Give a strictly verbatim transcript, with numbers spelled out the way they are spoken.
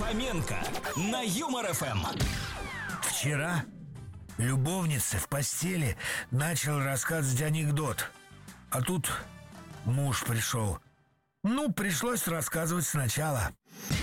Фоменко на Юмор эф эм. Вчера любовнице в постели начал рассказывать анекдот. А тут муж пришел. Ну, пришлось рассказывать сначала.